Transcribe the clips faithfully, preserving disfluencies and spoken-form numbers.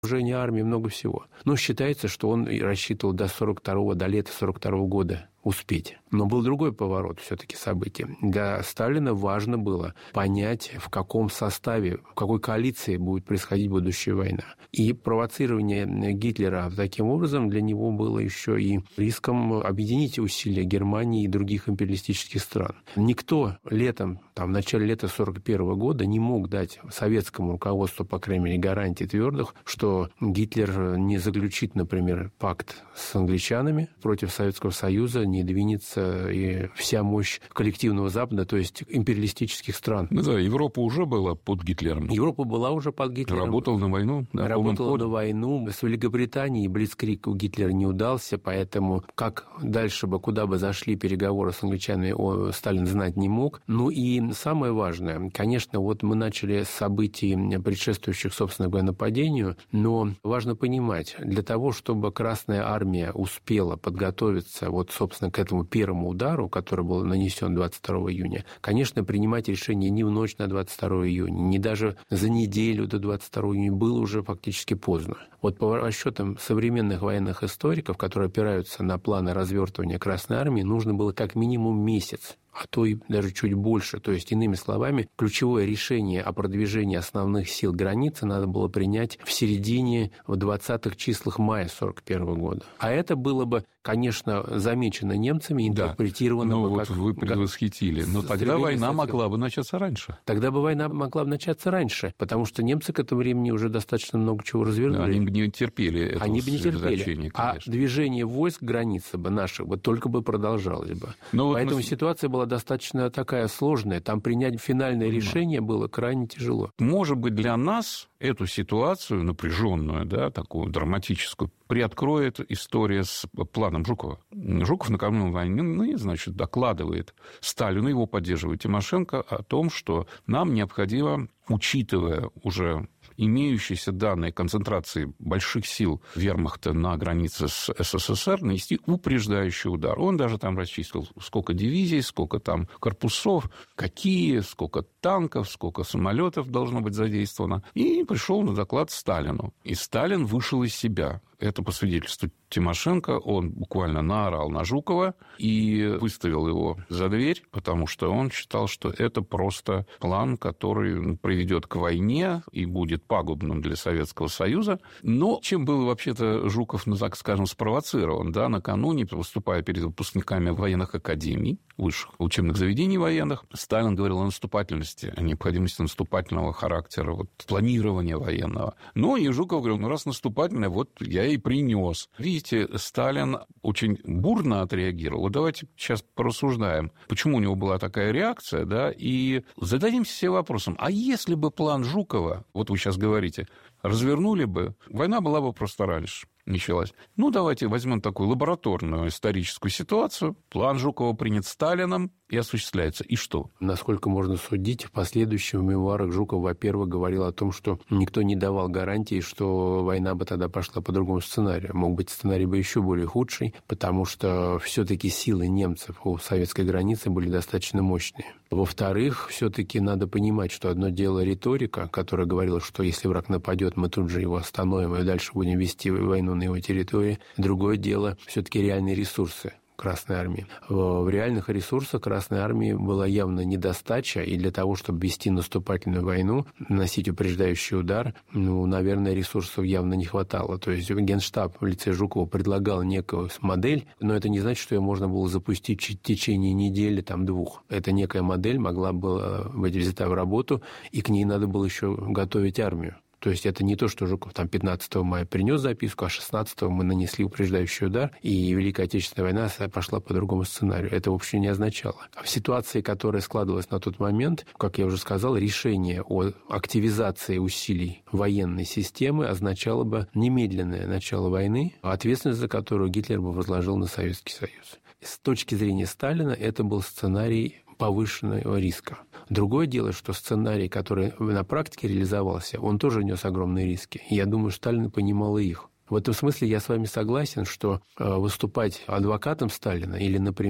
вооружение армии, много всего. Но считается, что он рассчитывал до сорок второго, до лета сорок второго года успеть. Но был другой поворот все-таки событий. Для Сталина важно было понять, в каком составе, в какой коалиции будет происходить будущая война. И провоцирование Гитлера таким образом для него было еще и риском объединить усилия Германии и других империалистических стран. Никто летом, там, в начале лета сорок первого года не мог дать советскому руководству, по крайней мере, гарантий твердых, что Гитлер не заключит, например, пакт с англичанами против Советского Союза, не двинется и вся мощь коллективного Запада, то есть империалистических стран. Ну да, Европа уже была под Гитлером. Европа была уже под Гитлером. Работала на войну. Да, Работала на войну. С Великобританией блицкриг у Гитлера не удался, поэтому как дальше бы, куда бы зашли переговоры с англичанами, Сталин знать не мог. Ну и самое важное, конечно, вот мы начали с событий, предшествующих, собственно говоря, нападению, но важно понимать, для того, чтобы Красная Армия успела подготовиться, вот, собственно, к этому первому удару, который был нанесен двадцать второго июня, конечно, принимать решение не в ночь на двадцать второго июня, не даже за неделю до двадцать второго июня было уже фактически поздно. Вот по расчетам современных военных историков, которые опираются на планы развертывания Красной Армии, нужно было как минимум месяц, а то и даже чуть больше. То есть, иными словами, ключевое решение о продвижении основных сил границы надо было принять в середине, в двадцатых числах мая сорок первого года. А это было бы, конечно, замечено немцами, интерпретировано да. ну, бы вот как... вы предвосхитили. Но тогда война могла бы начаться раньше. Тогда бы война могла бы начаться раньше, потому что немцы к этому времени уже достаточно много чего развернули. Да, они бы не терпели этого Они бы не терпели. А конечно. движение войск границы бы наших бы только бы продолжалось бы. Но Поэтому вот мы... ситуация была достаточно такая сложная. Там принять финальное Понимаю. решение было крайне тяжело. Может быть, для нас эту ситуацию напряженную, да, такую драматическую, приоткроет история с планом Жукова. Жуков накануне войны, значит, докладывает Сталину, его поддерживает Тимошенко, о том, что нам необходимо, учитывая уже имеющиеся данные концентрации больших сил вермахта на границе с СССР, нанести упреждающий удар. Он даже там расчислил, сколько дивизий, сколько там корпусов, какие, сколько танков, сколько самолетов должно быть задействовано. И пришел на доклад Сталину. И Сталин вышел из себя. Это по свидетельству Тимошенко. Он буквально наорал на Жукова и выставил его за дверь, потому что он считал, что это просто план, который приведет к войне и будет пагубным для Советского Союза. Но чем был вообще-то Жуков, ну, так скажем, спровоцирован? Да, накануне, выступая перед выпускниками военных академий, высших учебных заведений военных, Сталин говорил о наступательности, о необходимости наступательного характера, вот, планирования военного. Ну, и Жуков говорил, ну, раз наступательное, вот я и принес. Видите, Сталин очень бурно отреагировал. Вот давайте сейчас порассуждаем, почему у него была такая реакция, да, и зададимся себе вопросом, а если бы план Жукова, вот вы сейчас говорите, развернули бы, война была бы просто раньше началась. Ну, давайте возьмем такую лабораторную историческую ситуацию. План Жукова принят Сталином и осуществляется. И что? Насколько можно судить, в последующем в мемуарах Жуков, во-первых, говорил о том, что никто не давал гарантии, что война бы тогда пошла по другому сценарию. Мог быть сценарий бы еще более худший, потому что все-таки силы немцев у советской границы были достаточно мощные. Во-вторых, все-таки надо понимать, что одно дело риторика, которая говорила, что если враг нападет, мы тут же его остановим и дальше будем вести войну на его территории. Другое дело все-таки реальные ресурсы Красной Армии. В реальных ресурсах Красной Армии была явно недостача, и для того, чтобы вести наступательную войну, наносить упреждающий удар, ну, наверное, ресурсов явно не хватало. То есть Генштаб в лице Жукова предлагал некую модель, но это не значит, что ее можно было запустить в течение недели, там, двух. Эта некая модель могла была быть взята в работу, и к ней надо было еще готовить армию. То есть это не то, что Жуков там пятнадцатого мая принес записку, а шестнадцатого мы нанесли упреждающий удар, и Великая Отечественная война пошла по другому сценарию. Это, в общем, не означало. А в ситуации, которая складывалась на тот момент, как я уже сказал, решение о активизации усилий военной системы означало бы немедленное начало войны, ответственность за которую Гитлер бы возложил на Советский Союз. С точки зрения Сталина это был сценарий повышенного риска. Другое дело, что сценарий, который на практике реализовался, он тоже нес огромные риски. И я думаю, Сталин понимал и их. В этом смысле я с вами согласен, что выступать адвокатом Сталина или, например,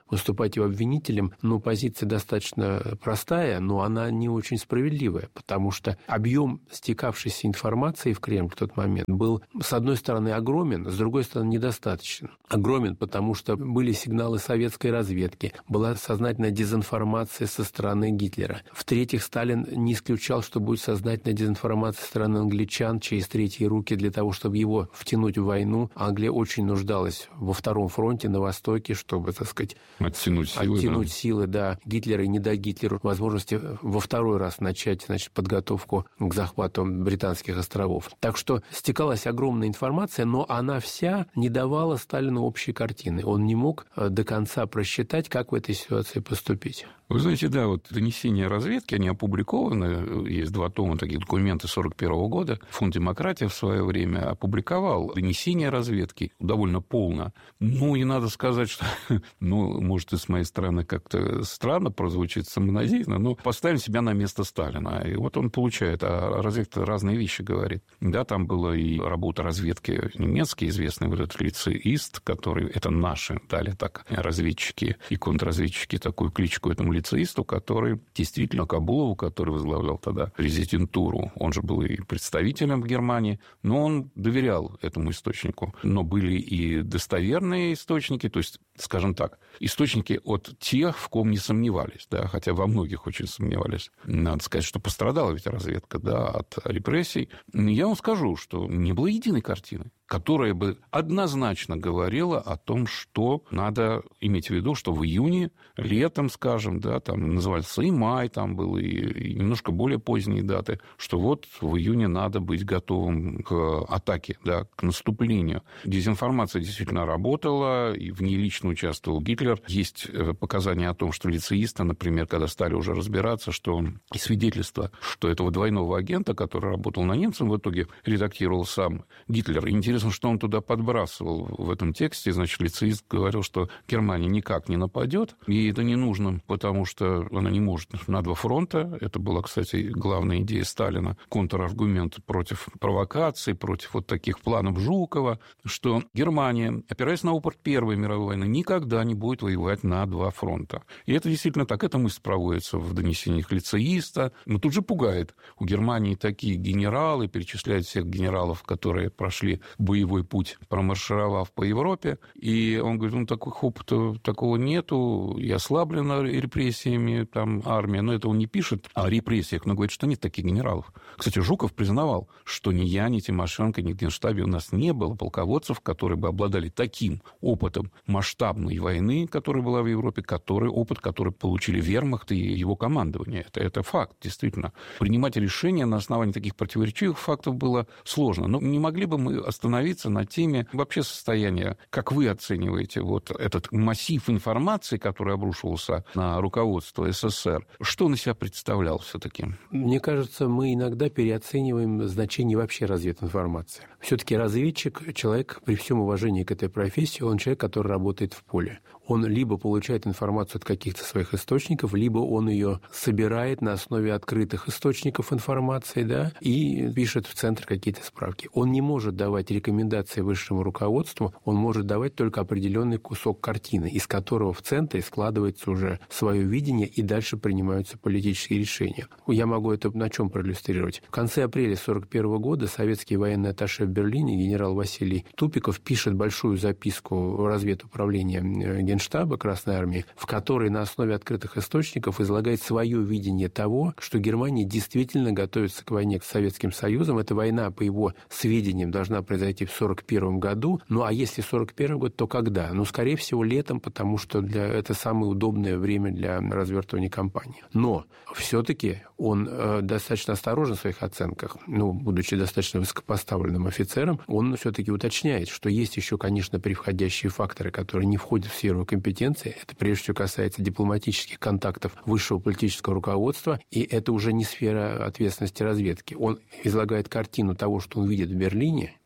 выступать его обвинителем, ну, позиция достаточно простая, но она не очень справедливая, потому что объем стекавшейся информации в Кремль в тот момент был, с одной стороны, огромен, с другой стороны, недостаточен. Огромен, потому что были сигналы советской разведки, была сознательная дезинформация со стороны Гитлера. В-третьих, Сталин не исключал, что будет сознательная дезинформация со стороны англичан через третьи руки для того, чтобы его втянуть в войну. Англия очень нуждалась во втором фронте на Востоке, чтобы, так сказать, оттянуть силы, оттянуть да. силы до Гитлера и не дать Гитлеру возможности во второй раз начать, значит, подготовку к захвату британских островов. Так что стекалась огромная информация, но она вся не давала Сталину общей картины. Он не мог до конца просчитать, как в этой ситуации поступить. Вы знаете, да, вот донесения разведки, они опубликованы, есть два тома таких документов сорок первого года. Фонд «Демократия» в свое время опубликовал донесения разведки довольно полно. Ну, и надо сказать, что, ну, может, и с моей стороны как-то странно прозвучит, самонадеянно, но поставим себя на место Сталина. И вот он получает, а разведка разные вещи говорит. Да, там была и работа разведки немецкой, известный вот этот лицеист, который, это наши дали так разведчики и контрразведчики такую кличку этому лицеисту, который действительно Кабулову, который возглавлял тогда резидентуру, он же был и представителем в Германии, но он доверял этому источнику. Но были и достоверные источники, то есть, скажем так, источники от тех, в ком не сомневались, да, хотя во многих очень сомневались. Надо сказать, что пострадала ведь разведка, да, от репрессий. Я вам скажу, что не было единой картины, которая бы однозначно говорила о том, что надо иметь в виду, что в июне, летом, скажем, да, там назывался и май, там был, и, и немножко более поздние даты, что вот в июне надо быть готовым к атаке, да, к наступлению. Дезинформация действительно работала, и в ней лично участвовал Гитлер. Есть показания о том, что лицеисты, например, когда стали уже разбираться, что и свидетельство, что этого двойного агента, который работал на немцев, в итоге редактировал сам Гитлер. Интересно, что он туда подбрасывал в этом тексте. Значит, лицеист говорил, что Германия никак не нападет, ей это не нужно, потому что она не может на два фронта. Это была, кстати, главная идея Сталина, контраргумент против провокаций, против вот таких планов Жукова, что Германия, опираясь на опыт Первой мировой войны, никогда не будет воевать на два фронта. И это действительно так. Эта мысль проводится в донесениях лицеиста. Но тут же пугает. У Германии такие генералы, перечисляют всех генералов, которые прошли боевой путь, промаршировав по Европе. И он говорит, ну, такого опыта такого нету, и ослаблена репрессиями там армия. Но это он не пишет о репрессиях, но говорит, что нет таких генералов. Кстати, Жуков признавал, что ни я, ни Тимошенко, ни в Генштабе у нас не было полководцев, которые бы обладали таким опытом масштабной войны, которая была в Европе, который, опыт, который получили вермахт и его командование. Это, это факт, действительно. Принимать решения на основании таких противоречивых фактов было сложно. Но не могли бы мы остановиться на теме вообще состояния, как вы оцениваете вот этот массив информации, который обрушивался на руководство СССР, что он из себя представлял все-таки? Мне кажется, мы иногда переоцениваем значение вообще развединформации. Все-таки разведчик, человек, при всем уважении к этой профессии, он человек, который работает в поле. Он либо получает информацию от каких-то своих источников, либо он ее собирает на основе открытых источников информации, да, и пишет в центр какие-то справки. Он не может давать рекомендации высшему руководству, он может давать только определенный кусок картины, из которого в центре складывается уже свое видение, и дальше принимаются политические решения. Я могу это на чем проиллюстрировать? В конце апреля тысяча девятьсот сорок первого года советский военный атташе в Берлине генерал Василий Тупиков пишет большую записку в разведуправление Генштаба Красной Армии, в которой на основе открытых источников излагает свое видение того, что Германия действительно готовится к войне с Советским Союзом. Эта война, по его сведениям, должна произойти в сорок первом году. Ну, а если сорок первый год, то когда? Ну, скорее всего, летом, потому что для... это самое удобное время для развертывания кампании. Но все-таки он э, достаточно осторожен в своих оценках. Ну, будучи достаточно высокопоставленным офицером, он все-таки уточняет, что есть еще, конечно, превходящие факторы, которые не входят в сферу компетенции. Это, прежде всего, касается дипломатических контактов высшего политического руководства, и это уже не сфера ответственности разведки. Он излагает картину того, что он видит в Берлине, то, что он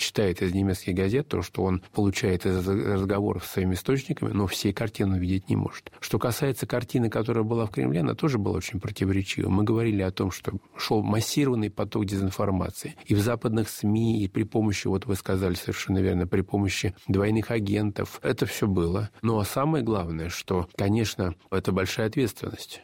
читает из немецких газет, то, что он получает из разговоров с своими источниками, но всей картины увидеть не может. Что касается картины, которая была в Кремле, она тоже была очень противоречива. Мы говорили о том, что шел массированный поток дезинформации. И в западных СМИ, и при помощи, вот вы сказали совершенно верно, при помощи двойных агентов. Это все было. Но самое главное, что, конечно, это большая ответственность.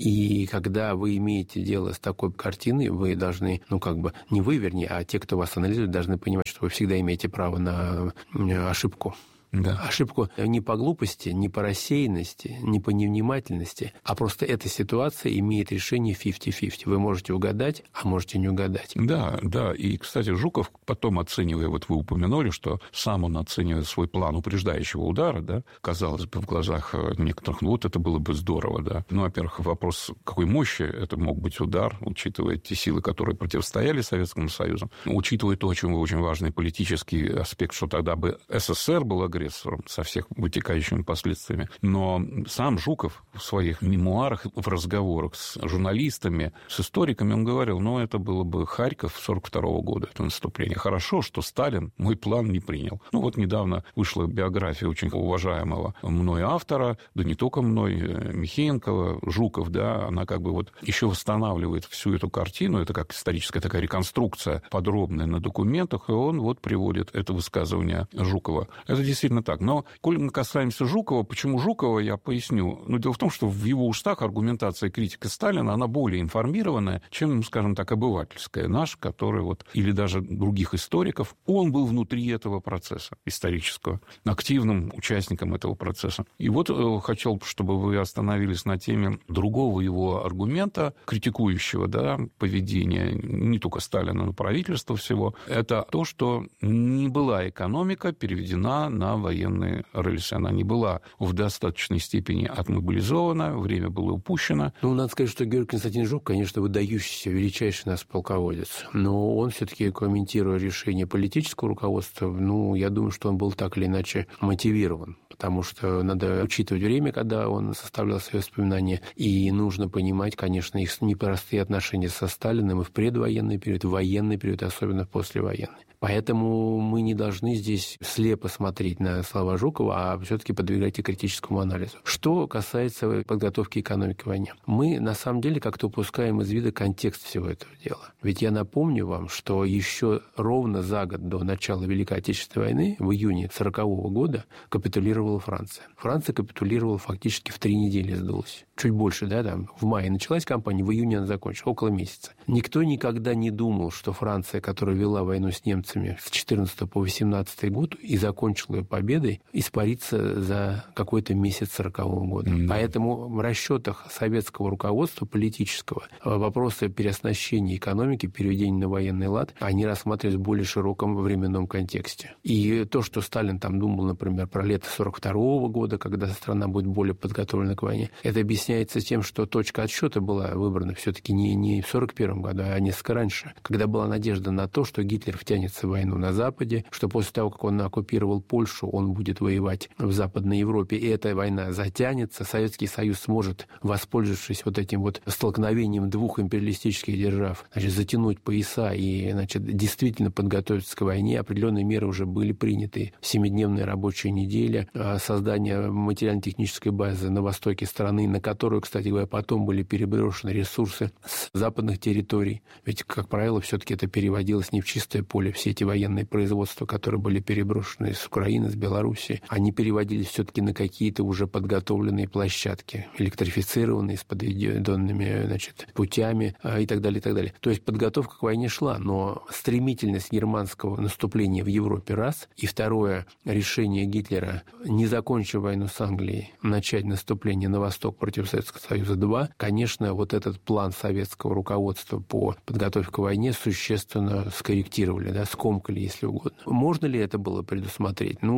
И когда вы имеете дело с такой картиной, вы должны, ну, как бы, не вы, вернее, а те, кто вас анализирует, должны понимать, что вы всегда имеете право на ошибку. Да. Ошибку не по глупости, не по рассеянности, не по невнимательности, а просто эта ситуация имеет решение пятьдесят на пятьдесят. Вы можете угадать, а можете не угадать. Да, да. И, кстати, Жуков потом, оценивая, вот вы упомянули, что сам он оценивает свой план упреждающего удара, да, казалось бы, в глазах некоторых, ну, вот это было бы здорово, да. Ну, во-первых, вопрос, какой мощи это мог быть удар, учитывая те силы, которые противостояли Советскому Союзу, учитывая то, очень, очень важный политический аспект, что тогда бы СССР был агрессором, со всех вытекающими последствиями. Но сам Жуков в своих мемуарах, в разговорах с журналистами, с историками, он говорил, ну, это было бы Харьков сорок второго года, это наступление. Хорошо, что Сталин мой план не принял. Ну, вот недавно вышла биография очень уважаемого мной автора, да не только мной, Михеенкова, Жуков, да, она как бы вот еще восстанавливает всю эту картину, это как историческая такая реконструкция подробная на документах, и он вот приводит это высказывание Жукова. Это действительно так. Но, коль мы касаемся Жукова, почему Жукова, я поясню. Ну, дело в том, что в его устах аргументация критика Сталина, она более информированная, чем, скажем так, обывательская. Наш, который вот, или даже других историков, он был внутри этого процесса исторического, активным участником этого процесса. И вот э, хотел, чтобы вы остановились на теме другого его аргумента, критикующего, да, поведения не только Сталина, но и правительства всего. Это то, что не была экономика переведена на военные рельсы. Она не была в достаточной степени отмобилизована, время было упущено. Ну, надо сказать, что Георгий Константинович Жуков, конечно, выдающийся, величайший наш полководец. Но он все-таки, комментируя решение политического руководства, ну, я думаю, что он был так или иначе мотивирован. Потому что надо учитывать время, когда он составлял свои воспоминания, и нужно понимать, конечно, их непростые отношения со Сталиным и в предвоенный период, и в военный период, особенно послевоенный. Поэтому мы не должны здесь слепо смотреть на слова Жукова, а все-таки подвергать их критическому анализу. Что касается подготовки экономики к войне. Мы, на самом деле, как-то упускаем из вида контекст всего этого дела. Ведь я напомню вам, что еще ровно за год до начала Великой Отечественной войны, в июне сорокового года, капитулировала Франция. Франция капитулировала фактически в три недели, сдулась. Чуть больше, да, там в мае началась кампания, в июне она закончилась, около месяца. Никто никогда не думал, что Франция, которая вела войну с немцами с четырнадцатого по восемнадцатый год и закончила ее победой, испарится за какой-то месяц сорокового года. Mm-hmm. Поэтому в расчетах советского руководства политического вопросы переоснащения экономики, переведения на военный лад, они рассматривались в более широком временном контексте. И то, что Сталин там думал, например, про лето сорок второго года, когда страна будет более подготовлена к войне, это объясняется тем, что точка отсчета была выбрана все-таки не, не в сорок первом году, а несколько раньше, когда была надежда на то, что Гитлер втянется в войну на Западе, что после того, как он оккупировал Польшу, он будет воевать в Западной Европе, и эта война затянется, Советский Союз сможет, воспользовавшись вот этим вот столкновением двух империалистических держав, значит, затянуть пояса и, значит, действительно подготовиться к войне. Определенные меры уже были приняты. Семидневная рабочая неделя, создание материально-технической базы на востоке страны, на которую, кстати говоря, потом были переброшены ресурсы с западных территорий. Ведь, как правило, все-таки это переводилось не в чистое поле. Все эти военные производства, которые были переброшены с Украины, с Белоруссии, они переводились все-таки на какие-то уже подготовленные площадки, электрифицированные, с подведенными, значит, путями и так далее, и так далее. То есть подготовка к войне шла, но стремительность германского наступления в Европе раз, и второе, решение Гитлера, не закончив войну с Англией, начать наступление на восток против Советского Союза два, конечно, вот этот план советского руководства по подготовке к войне существенно скорректировали, да, скомкали, если угодно. Можно ли это было предусмотреть? Ну,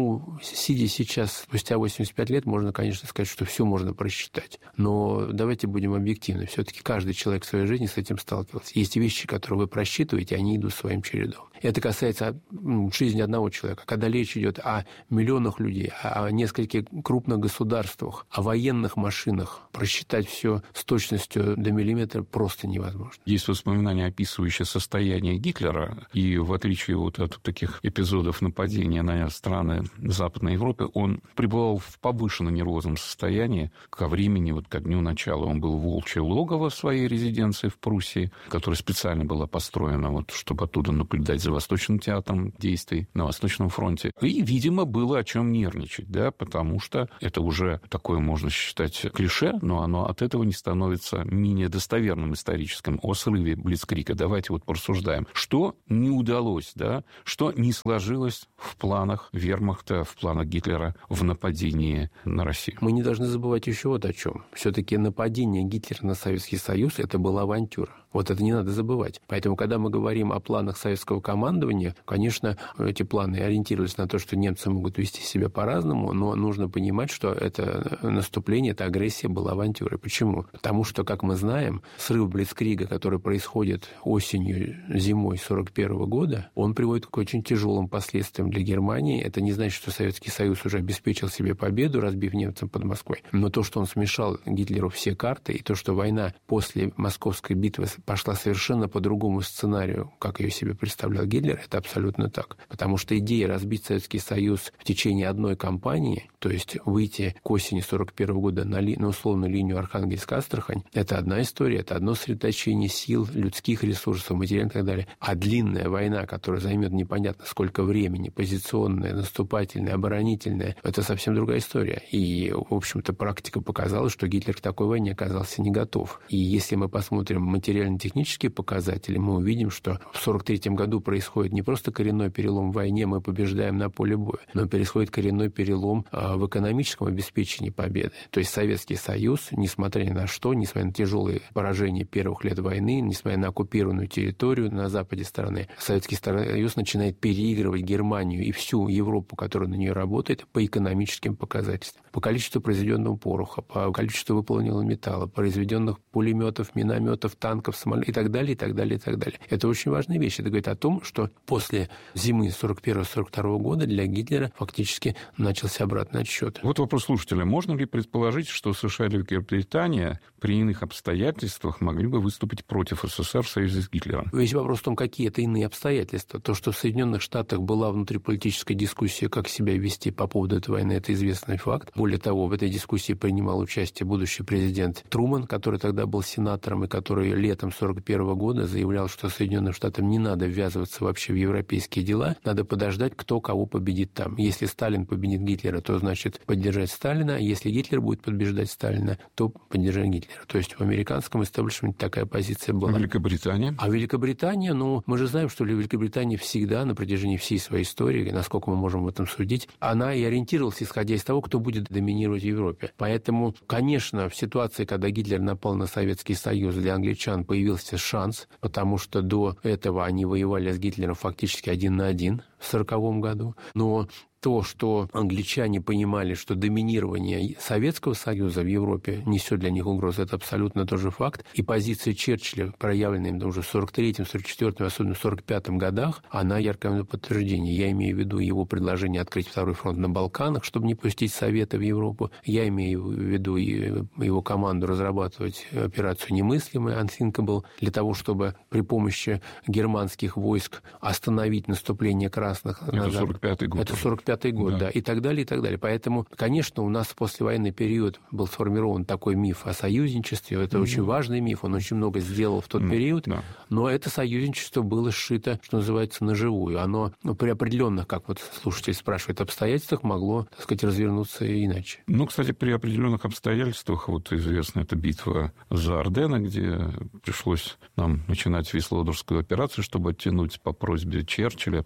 Ну, сидя сейчас, спустя восемьдесят пять лет, можно, конечно, сказать, что все можно просчитать. Но давайте будем объективны. Все-таки каждый человек в своей жизни с этим сталкивался. Есть вещи, которые вы просчитываете, они идут своим чередом. Это касается жизни одного человека. Когда речь идет о миллионах людей, о нескольких крупных государствах, о военных машинах, просчитать все с точностью до миллиметра просто невозможно. Есть воспоминания, описывающие состояние Гитлера, и в отличие вот от таких эпизодов нападения на страны Западной Европы, он пребывал в повышенно нервозном состоянии ко времени, вот ко дню начала. Он был в Волчье логово в своей резиденции в Пруссии, которая специально была построена, вот, чтобы оттуда наблюдать за Восточным театром действий на Восточном фронте. И, видимо, было о чем нервничать, да, потому что это уже такое, можно считать, клише, но оно от этого не становится менее достоверным историческим. О срыве Блицкрига давайте вот порассуждаем. Что не удалось, да, что не сложилось в планах Вермахта, в планах Гитлера в нападении на Россию? Мы не должны забывать еще вот о чем. Все-таки нападение Гитлера на Советский Союз – это была авантюра. Вот это не надо забывать. Поэтому, когда мы говорим о планах советского командования, конечно, эти планы ориентировались на то, что немцы могут вести себя по-разному, но нужно понимать, что это наступление, эта агрессия была авантюрой. Почему? Потому что, как мы знаем, срыв Блицкрига, который происходит осенью, зимой сорок первого года, он приводит к очень тяжелым последствиям для Германии. Это не значит, что Советский Союз уже обеспечил себе победу, разбив немцам под Москвой. Но то, что он смешал Гитлеру все карты, и то, что война после Московской битвы пошла совершенно по другому сценарию, как ее себе представлял Гитлер, это абсолютно так. Потому что идея разбить Советский Союз в течение одной кампании, то есть выйти к осени сорок первого года на, ли, на условную линию Архангельск-Астрахань, это одна история, это одно сосредоточение сил, людских ресурсов, материальных и так далее. А длинная война, которая займет непонятно сколько времени, позиционная, наступательная, оборонительная, это совсем другая история. И, в общем-то, практика показала, что Гитлер к такой войне оказался не готов. И если мы посмотрим материально-технические показатели, мы увидим, что в сорок третьем году происходит не просто коренной перелом в войне, мы побеждаем на поле боя, но происходит коренной перелом в экономическом обеспечении победы. То есть Советский Союз, несмотря ни на что, несмотря на тяжелые поражения первых лет войны, несмотря на оккупированную территорию на западе страны, Советский Союз начинает переигрывать Германию и всю Европу, которая на нее работает, по экономическим показательствам. По количеству произведенного пороха, по количеству выполненного металла, произведенных пулеметов, минометов, танков, самолетов и так далее, и так далее, и так далее. Это очень важная вещь. Это говорит о том, что после зимы сорок первого сорок второго года для Гитлера фактически начался обратный отсчет. Вот вопрос слушателя. Можно ли предположить, что США и Великобритания при иных обстоятельствах могли бы выступить против СССР в союзе с Гитлером? Весь вопрос в том, какие это иные обстоятельства. То, что в Соединенных Штатах была внутриполитическая дискуссия, как себя вести по поводу этой войны, это известный факт. Более того, в этой дискуссии принимал участие будущий президент Труман, который тогда был сенатором и который летом сорок первого года заявлял, что Соединенным Штатам не надо ввязываться вообще в европейские дела, надо подождать, кто кого победит там. Если Сталин победит Гитлера, то значит поддержать Сталина, а если Гитлер будет побеждать Сталина, то поддержать Гитлера. То есть в американском истеблишменте такая позиция была. А Великобритания? А Великобритания, ну, мы же знаем, что Великобритания всегда на протяжении всей своей истории, насколько мы можем в этом судить, она и ориентировалась, исходя из того, кто будет доминировать в Европе. Поэтому, конечно, в ситуации, когда Гитлер напал на Советский Союз, для англичан появился шанс, потому что до этого они воевали с Гитлером фактически один на один в сороковом году. Но то, что англичане понимали, что доминирование Советского Союза в Европе несет для них угрозу, это абсолютно тоже факт. И позиция Черчилля, проявленная им уже в сорок третьем, сорок четвёртом, особенно в сорок пятом годах, она яркое подтверждение. Я имею в виду его предложение открыть второй фронт на Балканах, чтобы не пустить Советы в Европу. Я имею в виду его команду разрабатывать операцию «Немыслимая», «Unthinkable», для того, чтобы при помощи германских войск остановить наступление красных. Это сорок пятый год. Это сорок пятый год, да. да, и так далее, и так далее. Поэтому, конечно, у нас в послевоенный период был сформирован такой миф о союзничестве. Это mm-hmm. очень важный миф, он очень много сделал в тот mm-hmm. период, да. но это союзничество было сшито, что называется, наживую. Оно ну, при определенных, как вот слушатель спрашивает, обстоятельствах могло, так сказать, развернуться иначе. Ну, кстати, при определенных обстоятельствах, вот известна эта битва за Ордены, где пришлось нам начинать Вислоудерскую операцию, чтобы оттянуть по просьбе Черчилля, по просьбе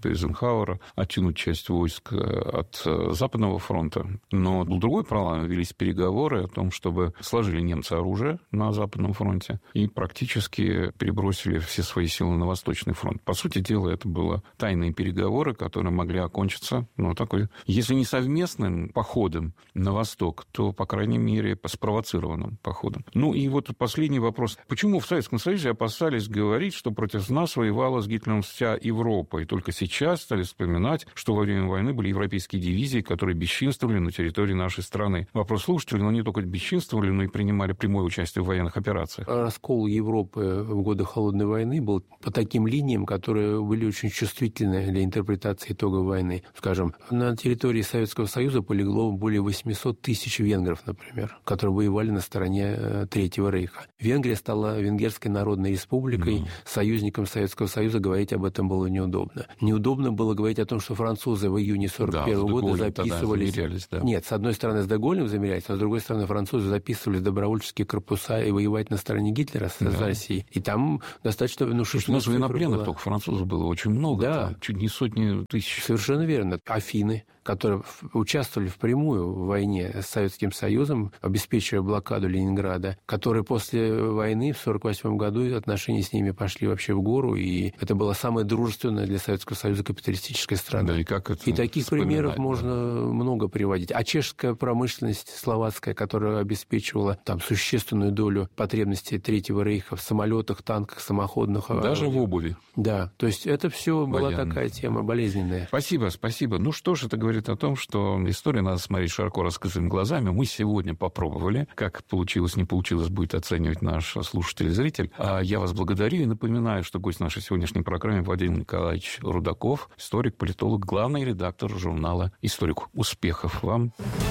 принципы Эйзенхауэра оттянуть часть войск от Западного фронта. Но был другой план. Велись переговоры о том, чтобы сложили немцы оружие на Западном фронте и практически перебросили все свои силы на Восточный фронт. По сути дела, это были тайные переговоры, которые могли окончиться, ну, такой, если не совместным походом на восток, то, по крайней мере, спровоцированным походом. Ну, и вот последний вопрос. Почему в Советском Союзе опасались говорить, что против нас воевала с Гитлером вся Европа, и только сейчас стали вспоминать, что во время войны были европейские дивизии, которые бесчинствовали на территории нашей страны? Вопрос слушателей, но не только бесчинствовали, но и принимали прямое участие в военных операциях. Раскол Европы в годы Холодной войны был по таким линиям, которые были очень чувствительны для интерпретации итогов войны. Скажем, на территории Советского Союза полегло более восемьсот тысяч венгров, например, которые воевали на стороне Третьего Рейха. Венгрия стала Венгерской Народной Республикой, mm. союзником Советского Союза говорить об этом было неудобно. Неудобно было говорить о том, что французы в июне сорок первого да, года записывались... Да. Нет, с одной стороны, с де Голлем замерялись, но с другой стороны, французы записывались в добровольческие корпуса и воевать на стороне Гитлера с да. Россией. И там достаточно внушительная цифра была. У нас военнопленных только французов было очень много, да. там, чуть не сотни тысяч. Совершенно верно. Афины, которые участвовали впрямую в войне с Советским Союзом, обеспечивая блокаду Ленинграда, которые после войны в сорок восьмом году отношения с ними пошли вообще в гору, и это была самая дружественная для Советского Союза капиталистическая страна. Да, и как это и таких примеров да. можно много приводить. А чешская промышленность словацкая, которая обеспечивала там существенную долю потребностей Третьего Рейха в самолетах, танках, самоходных. Даже в обуви. Да, то есть это все была такая тема болезненная. Спасибо, спасибо. Ну что ж, это говорит о том, что историю надо смотреть широко раскрытыми глазами. Мы сегодня попробовали. Как получилось, не получилось, будет оценивать наш слушатель и зритель. А я вас благодарю и напоминаю, что гость нашей сегодняшней программы Владимир Николаевич Рудаков, историк, политолог, главный редактор журнала «Историк». Успехов вам!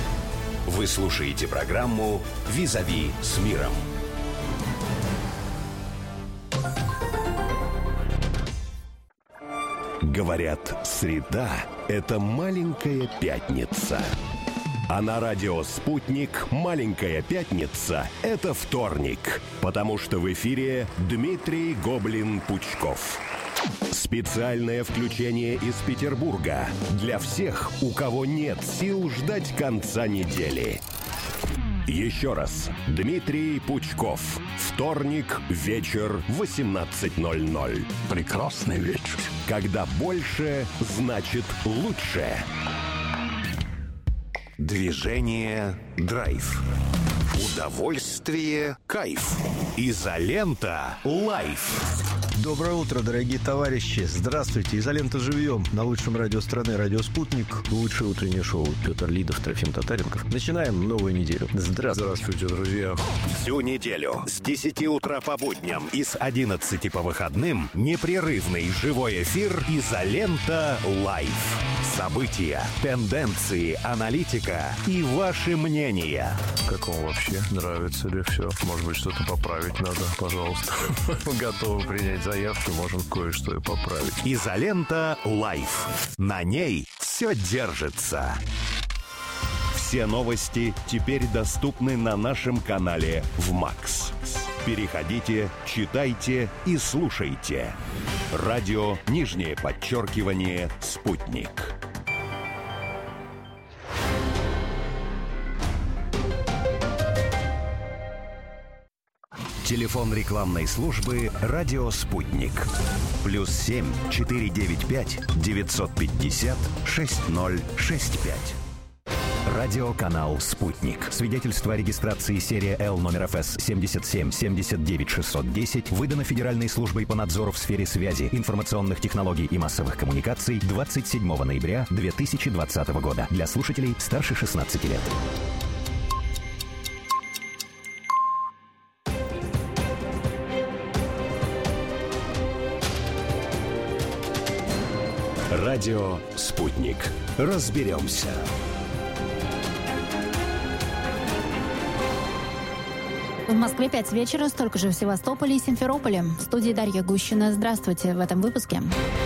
Вы слушаете программу «Визави с миром». Говорят, среда – это маленькая пятница. А на радио «Спутник» маленькая пятница – это вторник. Потому что в эфире Дмитрий Гоблин-Пучков. Специальное включение из Петербурга для всех, у кого нет сил ждать конца недели. Еще раз. Дмитрий Пучков. Вторник, вечер, восемнадцать ноль ноль. Прекрасный вечер. Когда больше, значит лучше. Движение «Драйв». Удовольствие, кайф. Изолента лайф. Доброе утро, дорогие товарищи. Здравствуйте. Изолента живьем на лучшем радио страны, радио «Спутник». Лучшее утреннее шоу. Петр Лидов, Трофим Татаренков. Начинаем новую неделю. Здравствуйте. Здравствуйте, друзья. Всю неделю с десяти утра по будням и с одиннадцати по выходным непрерывный живой эфир «Изолента лайф». События, тенденции, аналитика и ваши мнения. Как вам вообще? Нравится ли все? Может быть, что-то поправить надо? Пожалуйста. Готовы принять заявки, можем кое-что и поправить. «Изолента лайф». На ней все держится. Все новости теперь доступны на нашем канале в Макс. Переходите, читайте и слушайте. Радио, нижнее подчеркивание, «Спутник». Телефон рекламной службы «Радио Спутник». Плюс семь четыре девять пять девятьсот пятьдесят шесть ноль шесть пять. Радиоканал «Спутник». Свидетельство о регистрации серия Л номер эф эс семьдесят семь семьдесят девять шестьсот десять выдано Федеральной службой по надзору в сфере связи, информационных технологий и массовых коммуникаций двадцать седьмого ноября две тысячи двадцатого года. Для слушателей старше шестнадцати лет. Радио «Спутник». Разберемся. В Москве пять вечера, столько же в Севастополе и Симферополе. В студии Дарья Гущина. Здравствуйте в этом выпуске.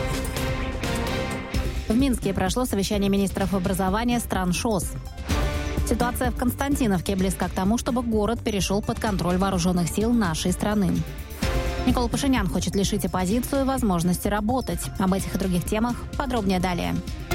В Минске прошло совещание министров образования стран ШОС. Ситуация в Константиновке близка к тому, чтобы город перешел под контроль вооруженных сил нашей страны. Никол Пашинян хочет лишить оппозицию возможности работать. Об этих и других темах подробнее далее.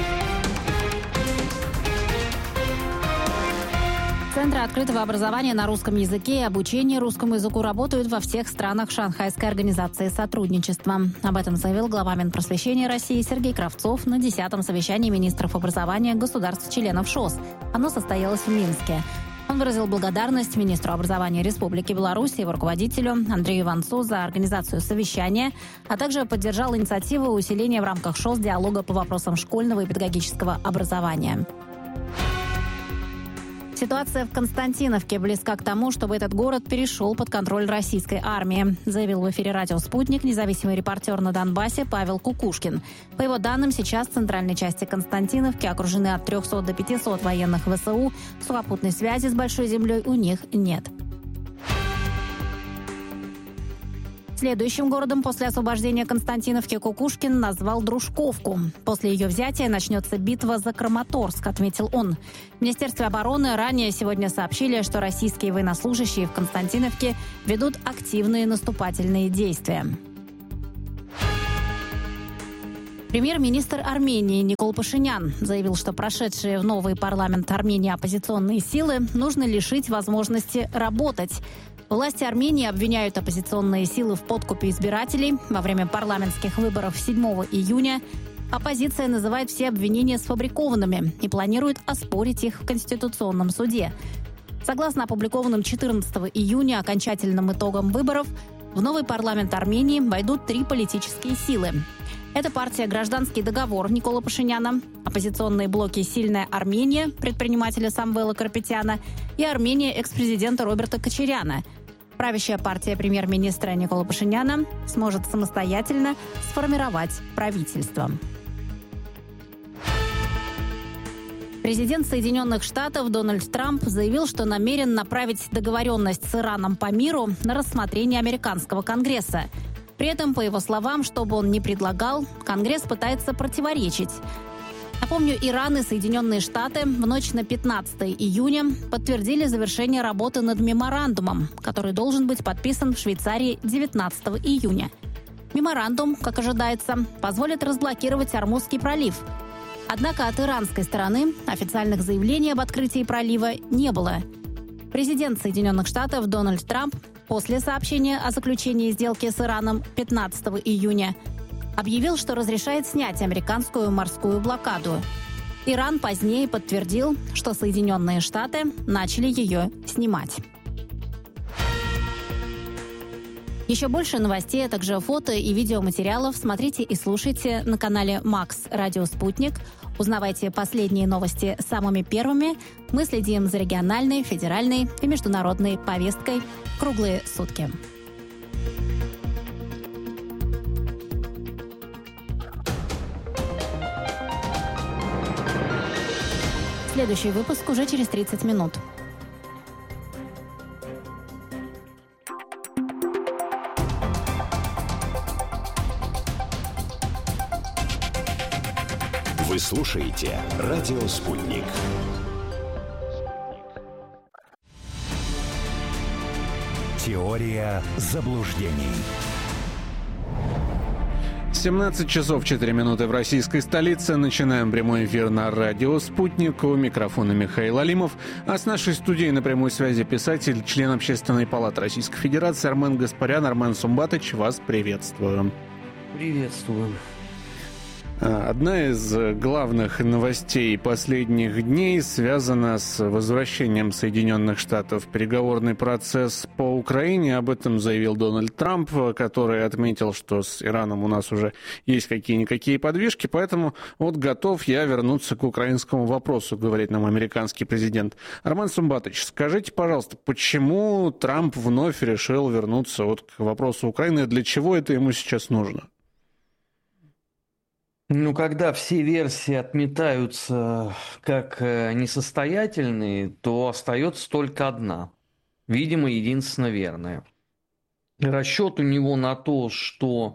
Центры открытого образования на русском языке и обучения русскому языку работают во всех странах Шанхайской организации сотрудничества. Об этом заявил глава Минпросвещения России Сергей Кравцов на десятом совещании министров образования государств-членов ШОС. Оно состоялось в Минске. Он выразил благодарность министру образования Республики Беларусь и его руководителю Андрею Иванцу за организацию совещания, а также поддержал инициативу усиления в рамках ШОС диалога по вопросам школьного и педагогического образования. Ситуация в Константиновке близка к тому, чтобы этот город перешел под контроль российской армии, заявил в эфире радио «Спутник» независимый репортер на Донбассе Павел Кукушкин. По его данным, сейчас в центральной части Константиновки окружены от трехсот до пятисот военных ВСУ. Сухопутной связи с Большой землей у них нет. Следующим городом после освобождения Константиновки Кукушкин назвал Дружковку. После ее взятия начнется битва за Краматорск, отметил он. В Министерстве обороны ранее сегодня сообщили, что российские военнослужащие в Константиновке ведут активные наступательные действия. Премьер-министр Армении Никол Пашинян заявил, что прошедшие в новый парламент Армении оппозиционные силы нужно лишить возможности работать. Власти Армении обвиняют оппозиционные силы в подкупе избирателей во время парламентских выборов седьмого июня. Оппозиция называет все обвинения сфабрикованными и планирует оспорить их в Конституционном суде. Согласно опубликованным четырнадцатого июня окончательным итогам выборов, в новый парламент Армении войдут три политические силы. Это партия «Гражданский договор» Никола Пашиняна, оппозиционные блоки «Сильная Армения» предпринимателя Самвела Карапетяна и Армения экс-президента Роберта Кочаряна. Правящая партия премьер-министра Никола Пашиняна сможет самостоятельно сформировать правительство. Президент Соединенных Штатов Дональд Трамп заявил, что намерен направить договоренность с Ираном по миру на рассмотрение американского Конгресса. При этом, по его словам, что бы он ни предлагал, Конгресс пытается противоречить. Напомню, Иран и Соединенные Штаты в ночь на пятнадцатое июня подтвердили завершение работы над меморандумом, который должен быть подписан в Швейцарии девятнадцатого июня. Меморандум, как ожидается, позволит разблокировать Ормузский пролив. Однако от иранской стороны официальных заявлений об открытии пролива не было. Президент Соединенных Штатов Дональд Трамп после сообщения о заключении сделки с Ираном пятнадцатого июня объявил, что разрешает снять американскую морскую блокаду. Иран позднее подтвердил, что Соединенные Штаты начали ее снимать. Еще больше новостей, а также фото и видеоматериалов смотрите и слушайте на канале Макс Радио Спутник. Узнавайте последние новости самыми первыми. Мы следим за региональной, федеральной и международной повесткой круглые сутки. Следующий выпуск уже через тридцать минут. Вы слушаете «Радио Спутник». Теория заблуждений. семнадцать часов четыре минуты в российской столице. Начинаем прямой эфир на радио «Спутник». У микрофона Михаил Алимов. А с нашей студией на прямой связи писатель, член Общественной палаты Российской Федерации Армен Гаспарян. Армен Сумбатович, вас приветствую. Приветствую. Одна из главных новостей последних дней связана с возвращением Соединенных Штатов в переговорный процесс по Украине. Об этом заявил Дональд Трамп, который отметил, что с Ираном у нас уже есть какие-никакие подвижки, поэтому вот готов я вернуться к украинскому вопросу, говорит нам американский президент. Армен Сумбатович, скажите, пожалуйста, почему Трамп вновь решил вернуться вот к вопросу Украины, для чего это ему сейчас нужно? Ну, когда все версии отметаются как несостоятельные, то остается только одна. Видимо, единственно верная. Расчет у него на то, что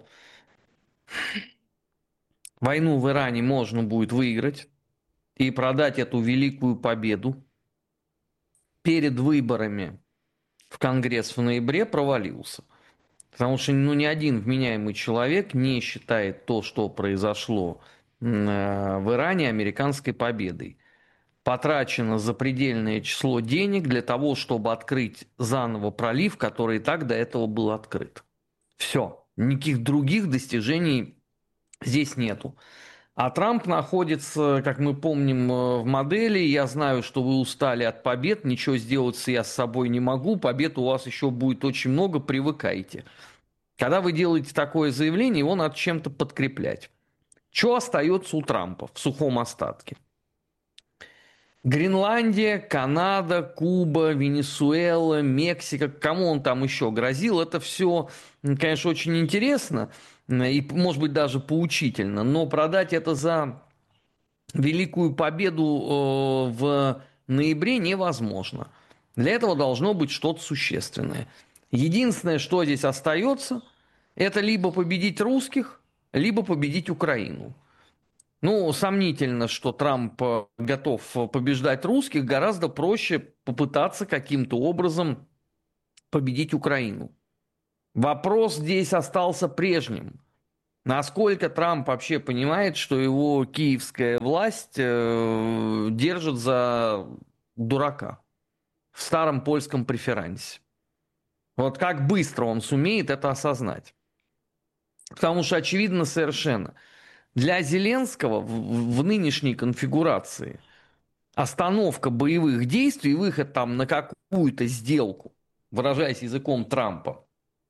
войну в Иране можно будет выиграть и продать эту великую победу перед выборами в Конгресс в ноябре, провалился. Потому что ну, ни один вменяемый человек не считает то, что произошло в Иране, американской победой. Потрачено запредельное число денег для того, чтобы открыть заново пролив, который и так до этого был открыт. Все. Никаких других достижений здесь нету. А Трамп находится, как мы помним, в модели. Я знаю, что вы устали от побед, ничего сделать я с собой не могу, побед у вас еще будет очень много, привыкайте. Когда вы делаете такое заявление, его надо чем-то подкреплять. Что остается у Трампа в сухом остатке? Гренландия, Канада, Куба, Венесуэла, Мексика, кому он там еще грозил, это все, конечно, очень интересно и, может быть, даже поучительно, но продать это за великую победу в ноябре невозможно. Для этого должно быть что-то существенное. Единственное, что здесь остается, это либо победить русских, либо победить Украину. Ну, сомнительно, что Трамп готов побеждать русских, гораздо проще попытаться каким-то образом победить Украину. Вопрос здесь остался прежним. Насколько Трамп вообще понимает, что его киевская власть э, держит за дурака в старом польском преферансе. Вот как быстро он сумеет это осознать. Потому что очевидно совершенно, для Зеленского в, в нынешней конфигурации остановка боевых действий, выход там на какую-то сделку, выражаясь языком Трампа,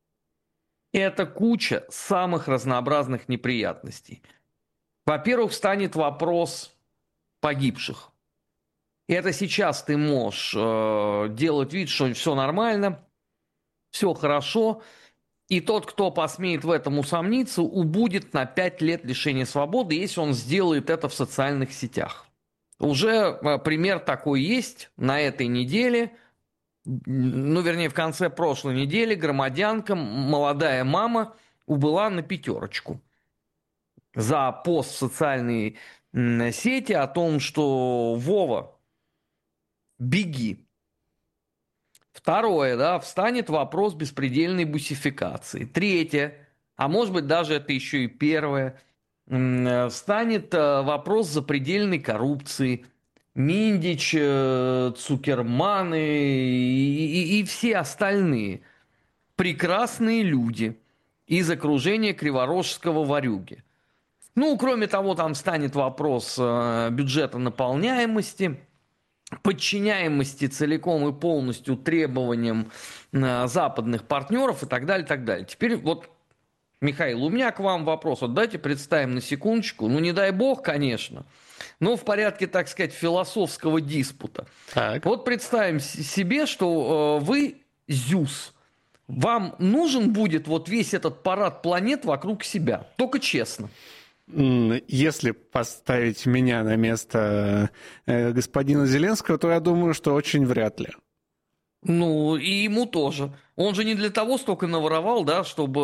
это куча самых разнообразных неприятностей. Во-первых, встанет вопрос погибших. Это сейчас ты можешь э, делать вид, что все нормально, все хорошо, и тот, кто посмеет в этом усомниться, убудет на пять лет лишения свободы, если он сделает это в социальных сетях. Уже э, пример такой есть на этой неделе. Ну, вернее, в конце прошлой недели громадянка, молодая мама, убыла на пятерочку за пост в социальной сети о том, что Вова, беги. Второе, да, встанет вопрос беспредельной бусификации. Третье, а может быть даже это еще и первое, встанет вопрос запредельной коррупции. Миндич, Цукерманы и, и, и все остальные прекрасные люди из окружения криворожского ворюги. Ну, кроме того, там станет вопрос бюджета наполняемости, подчиняемости целиком и полностью требованиям западных партнеров и так далее, и так далее. Теперь вот, Михаил, у меня к вам вопрос. Вот давайте представим на секундочку, ну не дай бог, конечно, но в порядке, так сказать, философского диспута. Так. Вот представим себе, что э, вы Зюс. Вам нужен будет вот весь этот парад планет вокруг себя. Только честно. Если поставить меня на место э, господина Зеленского, то я думаю, что очень вряд ли. Ну, и ему тоже. Он же не для того столько наворовал, да, чтобы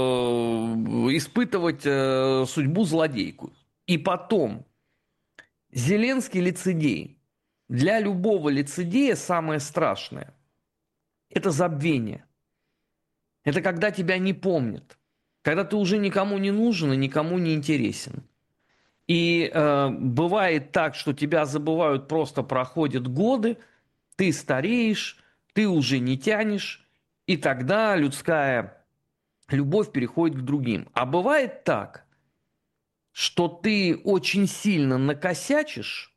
испытывать э, судьбу злодейку. И потом, Зеленский лицедей. Для любого лицедея самое страшное – это забвение. Это когда тебя не помнят. Когда ты уже никому не нужен и никому не интересен. И э, бывает так, что тебя забывают, просто проходят годы, ты стареешь, ты уже не тянешь, и тогда людская любовь переходит к другим. А бывает так, что ты очень сильно накосячишь,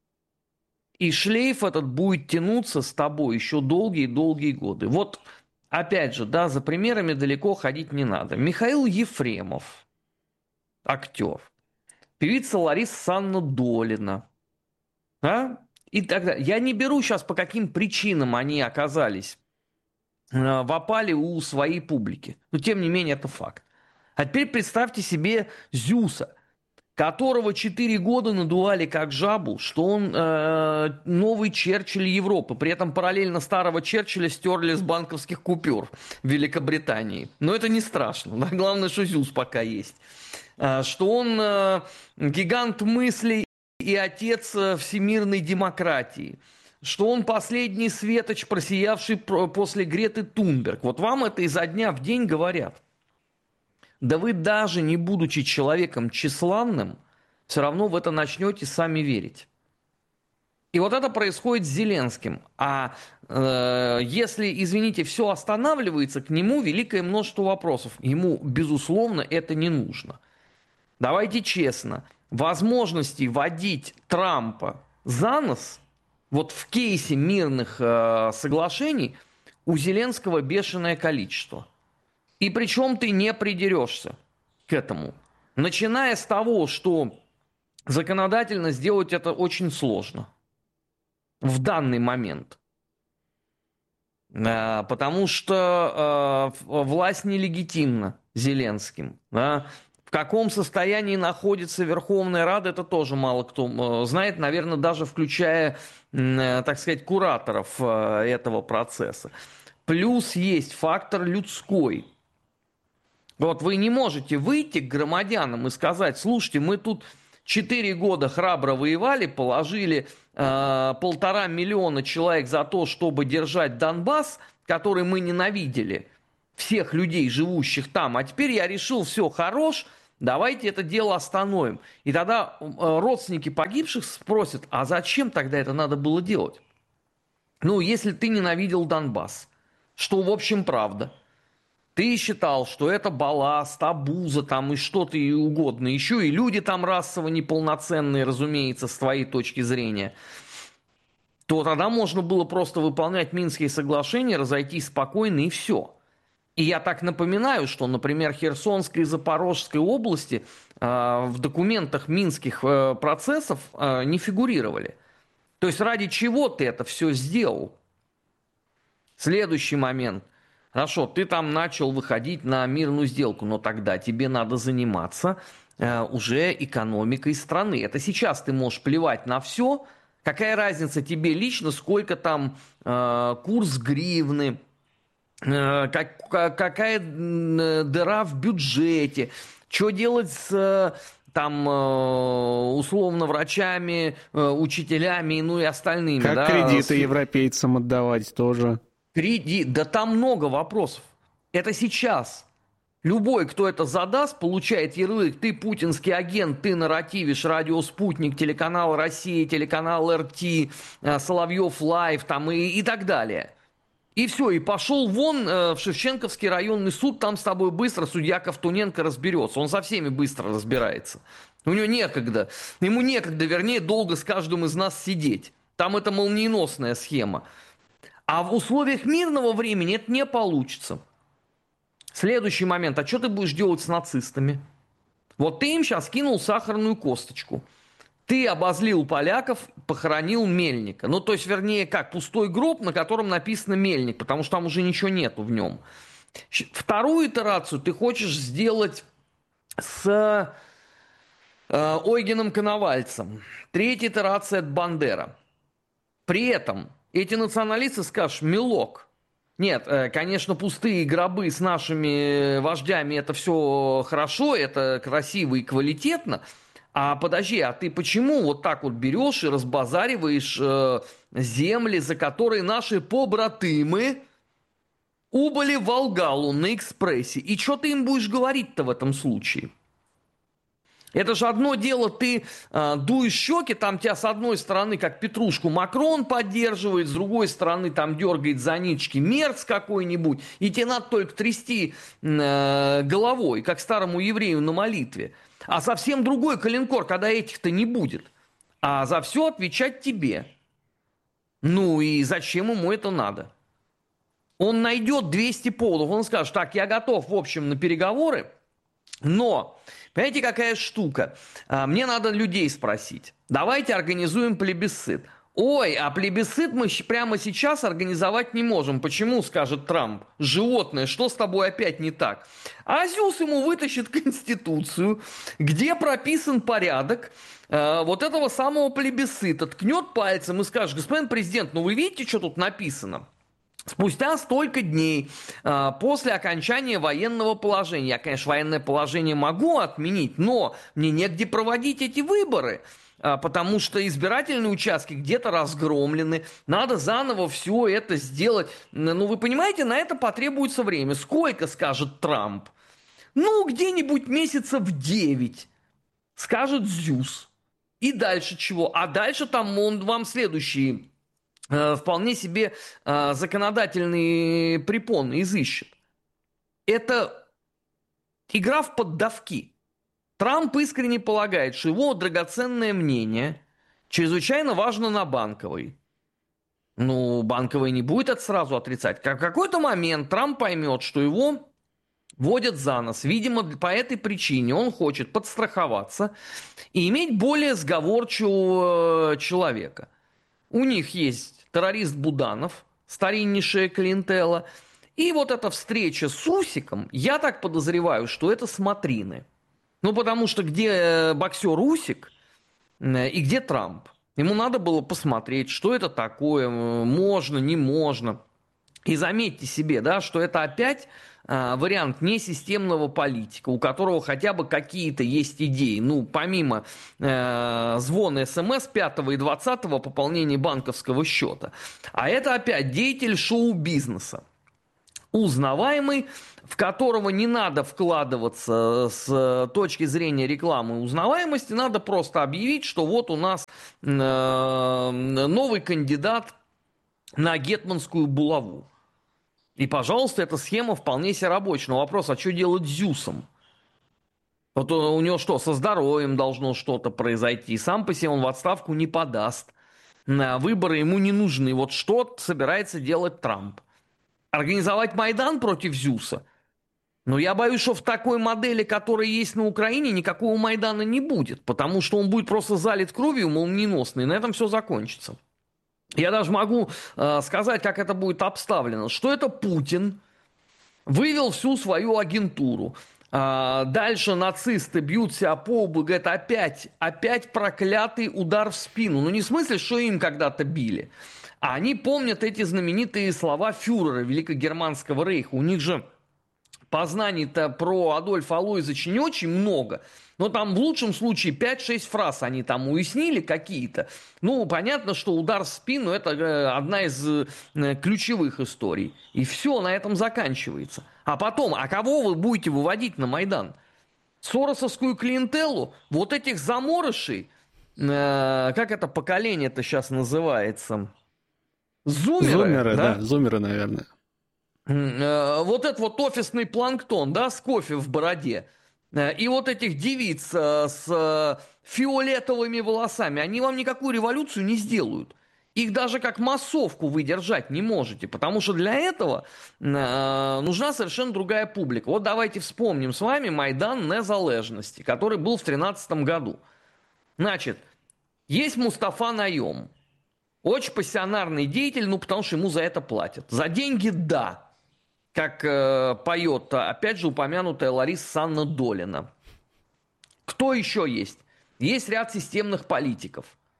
и шлейф этот будет тянуться с тобой еще долгие-долгие годы. Вот, опять же, да, за примерами далеко ходить не надо. Михаил Ефремов, актер, певица Лариса Санна Долина, а? И так далее. Я не беру сейчас, по каким причинам они оказались э, в опале у своей публики. Но, тем не менее, это факт. А теперь представьте себе Зюса, которого четыре года надували как жабу, что он э, новый Черчилль Европы. При этом параллельно старого Черчилля стерли с банковских купюр в Великобритании. Но это не страшно. Да? Главное, что Зюс пока есть. Э, что он э, гигант мыслей и отец всемирной демократии. что он последний светоч, просиявший после Греты Тунберг. Вот вам это изо дня в день говорят. Да вы даже не будучи человеком тщеславным, все равно в это начнете сами верить. И вот это происходит с Зеленским. А э, если, извините, все останавливается, к нему великое множество вопросов. Ему, безусловно, это не нужно. Давайте честно. Возможности водить Трампа за нос вот в кейсе мирных э, соглашений у Зеленского бешеное количество. И причем ты не придерешься к этому. Начиная с того, что законодательно сделать это очень сложно. В данный момент. Э, потому что э, власть нелегитимна Зеленским. Да? В каком состоянии находится Верховная Рада, это тоже мало кто э, знает, наверное, даже включая, э, так сказать, кураторов э, этого процесса. Плюс есть фактор людской. Вот вы не можете выйти к громадянам и сказать: слушайте, мы тут четыре года храбро воевали, положили э, полтора миллиона человек за то, чтобы держать Донбасс, который мы ненавидели, всех людей, живущих там, а теперь я решил, все, хорош, давайте это дело остановим. И тогда э, родственники погибших спросят: а зачем тогда это надо было делать? Ну, если ты ненавидел Донбасс, что, в общем, правда. Ты считал, что это балласт, абуза там и что-то и угодно еще, и люди там расово неполноценные, разумеется, с твоей точки зрения, то тогда можно было просто выполнять Минские соглашения, разойтись спокойно и все. И я так напоминаю, что, например, Херсонской и Запорожской области э, в документах минских э, процессов э, не фигурировали. То есть ради чего ты это все сделал? Следующий момент. Хорошо, ты там начал выходить на мирную сделку, но тогда тебе надо заниматься э, уже экономикой страны. Это сейчас ты можешь плевать на все. Какая разница тебе лично, сколько там э, курс гривны, э, как, какая дыра в бюджете, что делать с там условно врачами, учителями, ну и остальными. Как да, кредиты с... европейцам отдавать тоже. Кредит, да там много вопросов. Это сейчас. Любой, кто это задаст, получает ярлык: ты путинский агент, ты нарративишь радио «Спутник», телеканал «Россия», телеканал эр ти, Соловьев Лайв там и, и так далее. И все, и пошел вон э, в Шевченковский районный суд, там с тобой быстро судья Ковтуненко разберется. Он со всеми быстро разбирается. У него некогда. Ему некогда, вернее, долго с каждым из нас сидеть. Там это молниеносная схема. А в условиях мирного времени это не получится. Следующий момент. А что ты будешь делать с нацистами? Вот ты им сейчас кинул сахарную косточку. Ты обозлил поляков, похоронил Мельника. Ну, то есть, вернее, как пустой гроб, на котором написано Мельник, потому что там уже ничего нету в нем. Вторую итерацию ты хочешь сделать с э, Ойгеном Коновальцем. Третья итерация – это Бандера. При этом эти националисты скажут: милок. Нет, конечно, пустые гробы с нашими вождями – это все хорошо, это красиво и квалитетно. А подожди, а ты почему вот так вот берешь и разбазариваешь э, земли, за которые наши побратымы убыли в Волгалу на экспрессе? И что ты им будешь говорить-то в этом случае? Это же одно дело, ты э, дуешь щеки, там тебя с одной стороны, как Петрушку, Макрон поддерживает, с другой стороны там дергает за ниточки Мерц какой-нибудь, и тебе надо только трясти э, головой, как старому еврею на молитве. А совсем другой коленкор, когда этих-то не будет. А за все отвечать тебе. Ну и зачем ему это надо? Он найдет двести поводов, он скажет: так, я готов, в общем, на переговоры, но... Понимаете, какая штука? Мне надо людей спросить. Давайте организуем плебисцит. Ой, а плебисцит мы прямо сейчас организовать не можем. Почему, скажет Трамп? Животное, что с тобой опять не так? А Зюс ему вытащит Конституцию, где прописан порядок э, вот этого самого плебисцита. Ткнет пальцем и скажет: господин президент, ну вы видите, что тут написано? Спустя столько дней э, после окончания военного положения, я, конечно, военное положение могу отменить, но мне негде проводить эти выборы. потому что избирательные участки где-то разгромлены, надо заново все это сделать. Ну, вы понимаете, на это потребуется время. Сколько, скажет Трамп? Ну, где-нибудь месяцев девять, скажет Зюс. И дальше чего? А дальше там он вам следующие э, вполне себе э, законодательные препоны изыщет. Это игра в поддавки. Трамп искренне полагает, что его драгоценное мнение чрезвычайно важно на Банковой. Ну, Банковой не будет это сразу отрицать. В какой-то момент Трамп поймет, что его водят за нос. Видимо, по этой причине он хочет подстраховаться и иметь более сговорчивого человека. У них есть террорист Буданов, стариннейшая клиентела. И вот эта встреча с Усиком, я так подозреваю, что это смотрины. Ну, потому что где боксер Усик и где Трамп? Ему надо было посмотреть, что это такое, можно, не можно. И заметьте себе, да, что это опять а, вариант несистемного политика, у которого хотя бы какие-то есть идеи. Ну, помимо э, звона СМС пятого и двадцатого пополнения банковского счета. А это опять деятель шоу-бизнеса. Узнаваемый, в которого не надо вкладываться с точки зрения рекламы и узнаваемости, надо просто объявить, что вот у нас э, новый кандидат на гетманскую булаву. И, пожалуйста, эта схема вполне себе рабочая. Но вопрос, а что делать с Зюсом? Вот у него что, со здоровьем должно что-то произойти. Сам по себе он в отставку не подаст. Выборы ему не нужны. Вот что собирается делать Трамп? Организовать Майдан против Зюса? Но я боюсь, что в такой модели, которая есть на Украине, никакого Майдана не будет. Потому что он будет просто залит кровью молниеносно. И на этом все закончится. Я даже могу э, сказать, как это будет обставлено. Что это Путин вывел всю свою агентуру. Э, дальше нацисты бьют себя по лбу, говорят, опять, опять проклятый удар в спину. Ну не в смысле, что им когда-то били. А они помнят эти знаменитые слова фюрера Великогерманского рейха. У них же познаний-то про Адольфа Алойзовича не очень много. Но там в лучшем случае пять-шесть фраз они там уяснили какие-то. Ну, понятно, что удар в спину – это одна из ключевых историй. И все, на этом заканчивается. А потом, а кого вы будете выводить на Майдан? Соросовскую клиентеллу? Вот этих заморышей? Э, как это поколение-то сейчас называется? Зумеры? Зумеры, да, да зумеры, наверное. Э, вот этот вот офисный планктон, да, с кофе в бороде. И вот этих девиц с фиолетовыми волосами, они вам никакую революцию не сделают. Их даже как массовку вы держать не можете, потому что для этого нужна совершенно другая публика. Вот давайте вспомним с вами Майдан Незалежности, который был в тринадцатом году. Значит, есть Мустафа Найом, очень пассионарный деятель, ну потому что ему за это платят. За деньги – да. Как э, поет, опять же, упомянутая Лариса Санна Долина. Кто еще есть? Есть ряд системных политиков,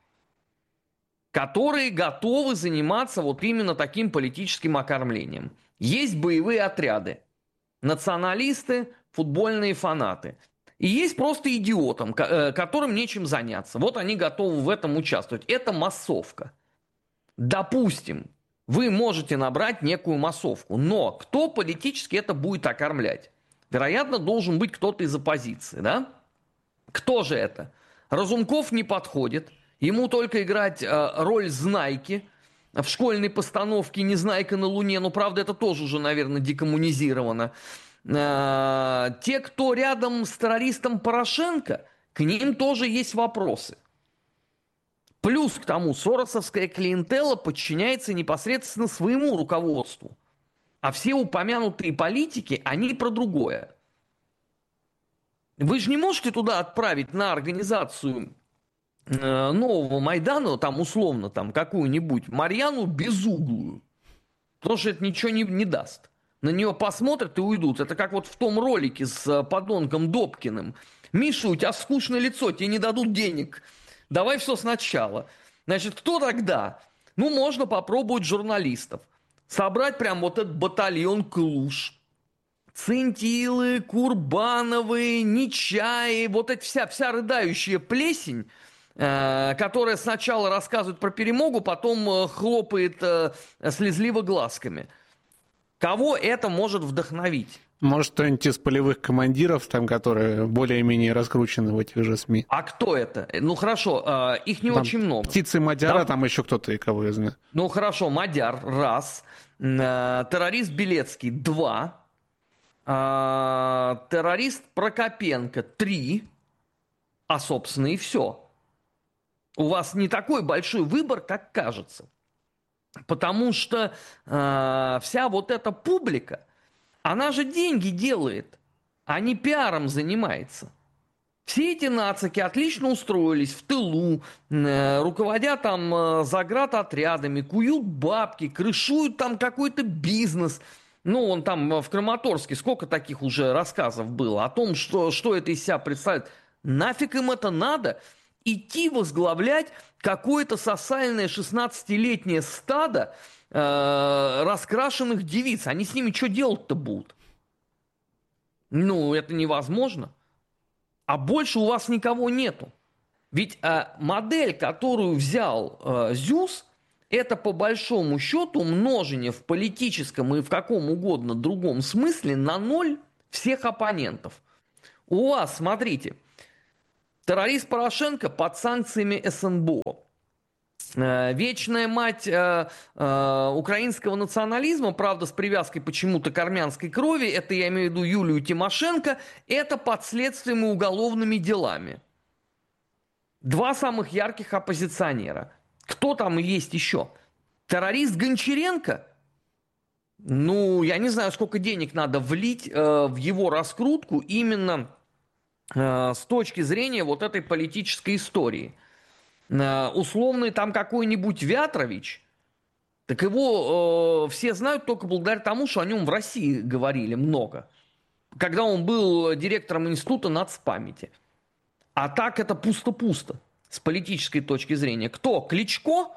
которые готовы заниматься вот именно таким политическим окормлением. Есть боевые отряды, националисты, футбольные фанаты. И есть просто идиотам, которым нечем заняться. Вот они готовы в этом участвовать. Это массовка. Допустим, вы можете набрать некую массовку, но кто политически это будет окормлять? Вероятно, должен быть кто-то из оппозиции, да? Кто же это? Разумков не подходит, ему только играть э, роль Знайки в школьной постановке «Незнайка на Луне», ну, правда, это тоже уже, наверное, декоммунизировано. Э, те, кто рядом с террористом Порошенко, к ним тоже есть вопросы. Плюс к тому, соросовская клиентела подчиняется непосредственно своему руководству. А все упомянутые политики, они про другое. Вы же не можете туда отправить на организацию э, нового Майдана, там условно, там какую-нибудь Марьяну Безуглую. Потому что это ничего не, не даст. На нее посмотрят и уйдут. Это как вот в том ролике с подонком Добкиным. Миша, у тебя скучное лицо, тебе не дадут денег. Давай все сначала. Значит, кто тогда? Ну, можно попробовать журналистов. Собрать прям вот этот батальон Клуш. Центилы, Курбановы, Нечаи, вот эта вся, вся рыдающая плесень, которая сначала рассказывает про перемогу, потом хлопает слезливо глазками. Кого это может вдохновить? Может, кто-нибудь из полевых командиров, там, которые более-менее раскручены в этих же СМИ. А кто это? Ну, хорошо, их не там очень много. Птицы Мадяра, да? Там еще кто-то, и кого я знаю. Ну, хорошо, Мадяр, раз. Террорист Белецкий, два. Террорист Прокопенко, три. А, собственно, и все. У вас не такой большой выбор, как кажется. Потому что э, вся вот эта публика, она же деньги делает, а не пиаром занимается. Все эти нацики отлично устроились в тылу, э, руководя там э, заградотрядами, куют бабки, крышуют там какой-то бизнес. Ну, он там в Краматорске, сколько таких уже рассказов было о том, что, что это из себя представляет. Нафиг им это надо? Идти возглавлять какое-то сосальное шестнадцатилетнее стадо э, раскрашенных девиц. Они с ними что делать-то будут? Ну, это невозможно. А больше у вас никого нету. Ведь э, модель, которую взял э, ЗЮС, это по большому счету умножение в политическом и в каком угодно другом смысле на ноль всех оппонентов. У вас, смотрите, террорист Порошенко под санкциями СНБО. Вечная мать э, э, украинского национализма, правда, с привязкой почему-то к армянской крови, это я имею в виду Юлию Тимошенко, это под следствием и уголовными делами. Два самых ярких оппозиционера. Кто там есть еще? Террорист Гончаренко? Ну, я не знаю, сколько денег надо влить э, в его раскрутку именно с точки зрения вот этой политической истории. Условный там какой-нибудь Вятрович, так его э, все знают только благодаря тому, что о нем в России говорили много, когда он был директором института нацпамяти. А так это пусто-пусто с политической точки зрения. Кто? Кличко?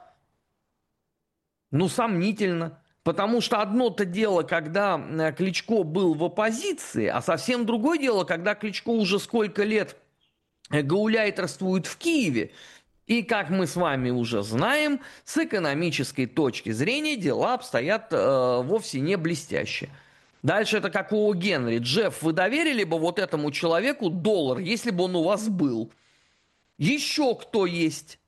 Ну, сомнительно. Потому что одно-то дело, когда Кличко был в оппозиции, а совсем другое дело, когда Кличко уже сколько лет гауляйтерствует в Киеве. И, как мы с вами уже знаем, с экономической точки зрения дела обстоят э, вовсе не блестяще. Дальше это как у Генри. Джефф, вы доверили бы вот этому человеку доллар, если бы он у вас был? Еще кто есть?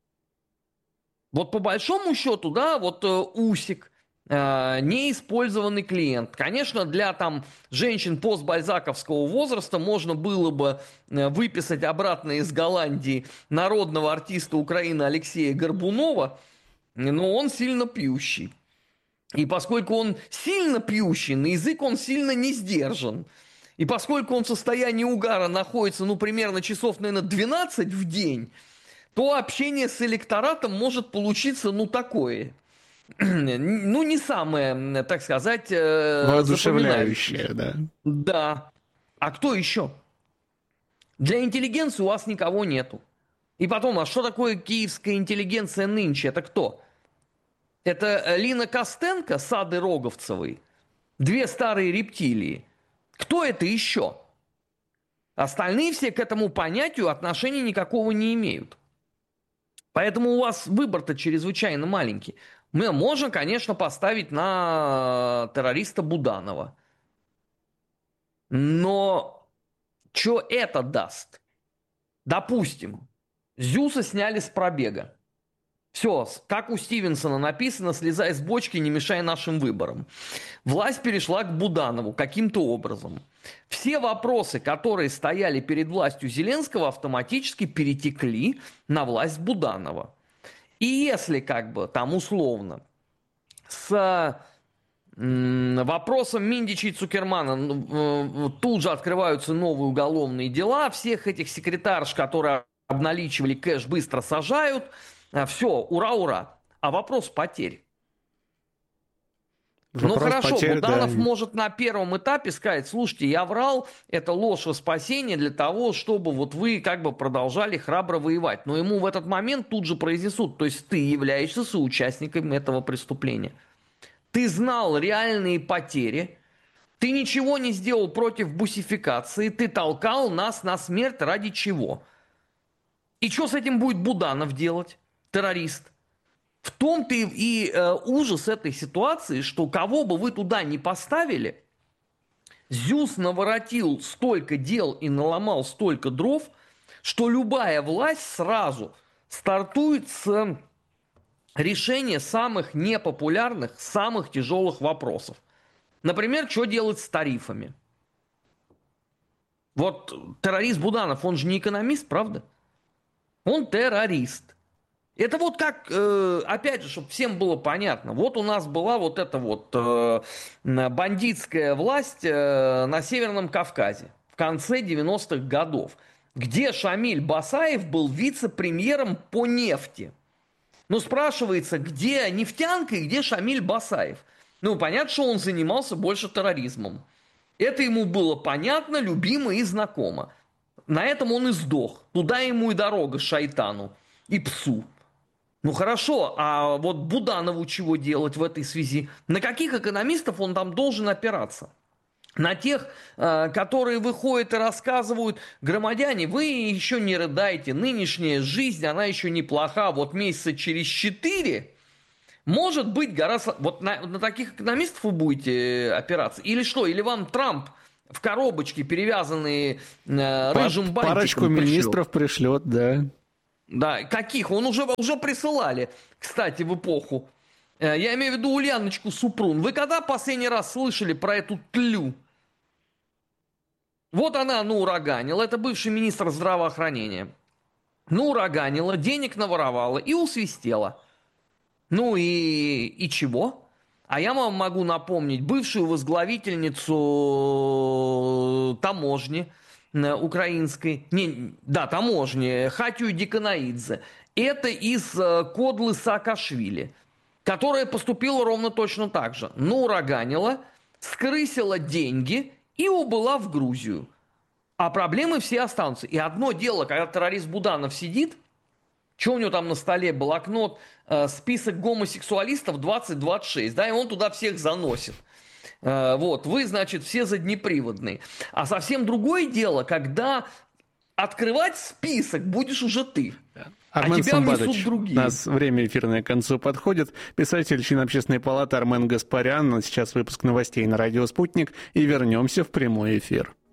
Вот по большому счету, да, вот э, Усик, неиспользованный клиент. Конечно, для там женщин постбальзаковского возраста можно было бы выписать обратно из Голландии народного артиста Украины Алексея Горбунова, но он сильно пьющий. И поскольку он сильно пьющий, на язык он сильно не сдержан. И поскольку он в состоянии угара находится, ну, примерно часов, наверное, двенадцать в день, то общение с электоратом может получиться, ну, такое. Ну, не самое, так сказать, воодушевляющее, да. Да. А кто еще? Для интеллигенции у вас никого нету. И потом, а что такое киевская интеллигенция нынче? Это кто? Это Лина Костенко с Адой Роговцевой? Две старые рептилии. Кто это еще? Остальные все к этому понятию отношения никакого не имеют. Поэтому у вас выбор-то чрезвычайно маленький. Мы можем, конечно, поставить на террориста Буданова. Но что это даст? Допустим, Зюса сняли с пробега. Все, как у Стивенсона написано, слезай с бочки, не мешай нашим выборам. Власть перешла к Буданову каким-то образом. Все вопросы, которые стояли перед властью Зеленского, автоматически перетекли на власть Буданова. И если как бы там условно с м, вопросом Миндича и Цукермана тут же открываются новые уголовные дела, всех этих секретарш, которые обналичивали кэш, быстро сажают, все, ура-ура. А вопрос потерь. Вопрос ну хорошо, потерь, Буданов да. может на первом этапе сказать: слушайте, я врал, это ложь во спасение для того, чтобы вот вы как бы продолжали храбро воевать. Но ему в этот момент тут же произнесут: то есть ты являешься соучастником этого преступления. Ты знал реальные потери, ты ничего не сделал против бусификации, ты толкал нас на смерть ради чего? И что с этим будет Буданов делать, террорист? В том-то и, и э, ужас этой ситуации, что кого бы вы туда не поставили, Зюс наворотил столько дел и наломал столько дров, что любая власть сразу стартует с решения самых непопулярных, самых тяжелых вопросов. Например, что делать с тарифами? Вот террорист Буданов, он же не экономист, правда? Он террорист. Это вот как, э, опять же, чтобы всем было понятно, вот у нас была вот эта вот э, бандитская власть э, на Северном Кавказе в конце девяностых годов, где Шамиль Басаев был вице-премьером по нефти. Ну, спрашивается, где нефтянка и где Шамиль Басаев? Ну, понятно, что он занимался больше терроризмом. Это ему было понятно, любимо и знакомо. На этом он и сдох. Туда ему и дорога шайтану и псу. Ну хорошо, а вот Буданову чего делать в этой связи? На каких экономистов он там должен опираться? На тех, которые выходят и рассказывают: громадяне, вы еще не рыдайте, нынешняя жизнь, она еще неплоха, вот месяца через четыре, может быть, гораздо... Вот на, на таких экономистов вы будете опираться? Или что? Или вам Трамп в коробочке, перевязанные э, рыжим бантиком, парочку пришлет? министров пришлет, да. Да, каких? Он уже, уже присылали, кстати, в эпоху. Я имею в виду Ульяночку Супрун. Вы когда последний раз слышали про эту тлю? Вот она наураганила, это бывший министр здравоохранения. Наураганила, денег наворовала и усвистела. Ну и, и чего? А я вам могу напомнить бывшую возглавительницу таможни украинской, не, да, таможни, Хатию Диканаидзе. Это из Кодлы Саакашвили, которая поступила ровно точно так же. Наураганила, скрысила деньги и убыла в Грузию. А проблемы все останутся. И одно дело, когда террорист Буданов сидит, что у него там на столе, блокнот, э, список гомосексуалистов двадцать двадцать шесть, да, и он туда всех заносит. Э, вот, вы, значит, все заднеприводные. А совсем другое дело, когда открывать список будешь уже ты. Армен а тебя Самбадович, внесут другие. У нас время эфирное к концу подходит. Писатель, член Общественной палаты Армен Гаспарян. Сейчас выпуск новостей на радио «Спутник». И вернемся в прямой эфир.